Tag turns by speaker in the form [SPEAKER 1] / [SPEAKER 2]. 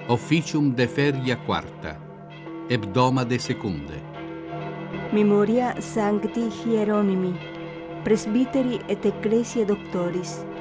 [SPEAKER 1] Officium de feria quarta, hebdomade secunde.
[SPEAKER 2] Memoria Sancti Hieronimi, Presbyteri et Ecclesiae Doctoris,